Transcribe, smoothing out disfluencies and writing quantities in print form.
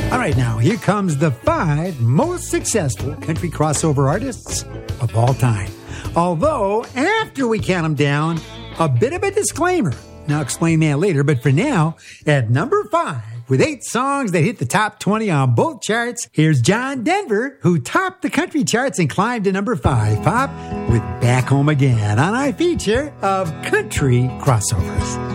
All right, now, here comes the 5 most successful country crossover artists of all time. Although, after we count them down, a bit of a disclaimer. And I'll explain that later, but for now, at number 5, with 8 songs that hit the top 20 on both charts, here's John Denver, who topped the country charts and climbed to number 5 pop with Back Home Again on our feature of country crossovers.